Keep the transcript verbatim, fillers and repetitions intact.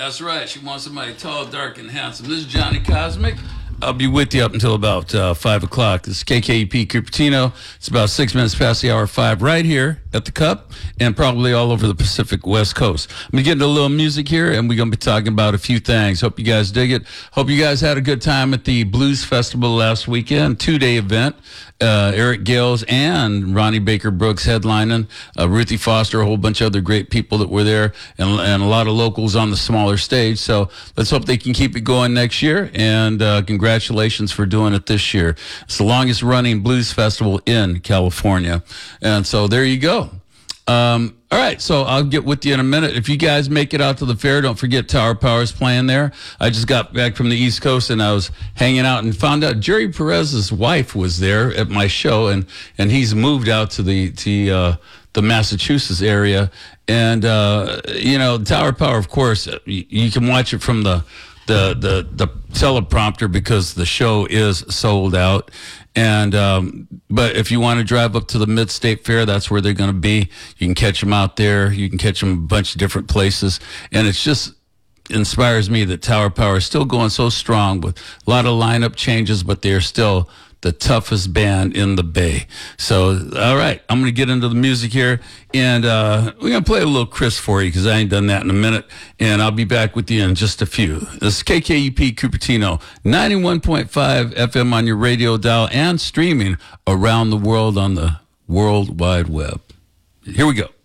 That's right. She wants somebody tall, dark, and handsome. This is Johnny Cosmic. I'll be with you up until about uh, five o'clock. This is K K U P Cupertino. It's about six minutes past the hour five right here at the Cup and probably all over the Pacific West Coast. I'm going to get into a little music here, and we're going to be talking about a few things. Hope you guys dig it. Hope you guys had a good time at the Blues Festival last weekend, two-day event. Uh, Eric Gales and Ronnie Baker Brooks headlining, uh, Ruthie Foster, a whole bunch of other great people that were there, and, and a lot of locals on the smaller stage. So let's hope they can keep it going next year, and uh, congratulations for doing it this year. It's the longest running blues festival in California. And so there you go. Um, all right, so I'll get with you in a minute. If you guys make it out to the fair, don't forget Tower Power's playing there. I just got back from the East Coast, and I was hanging out and found out Jerry Perez's wife was there at my show, and, and he's moved out to the to uh, the Massachusetts area. And, uh, you know, Tower Power, of course, you, you can watch it from the, the, the, the teleprompter because the show is sold out. And um, but if you want to drive up to the Mid-State Fair, that's where they're going to be. You can catch them out there. You can catch them a bunch of different places. And it's just inspires me that Tower Power is still going so strong with a lot of lineup changes, but they're still the toughest band in the Bay. So, all right, I'm going to get into the music here, and uh, we're going to play a little Chris for you because I ain't done that in a minute, and I'll be back with you in just a few. This is K K U P Cupertino, ninety-one point five F M on your radio dial and streaming around the world on the World Wide Web. Here we go.